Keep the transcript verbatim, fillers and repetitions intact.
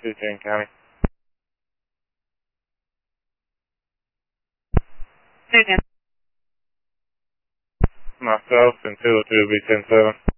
to Jane County. Say again. Myself and two oh two will be ten seven.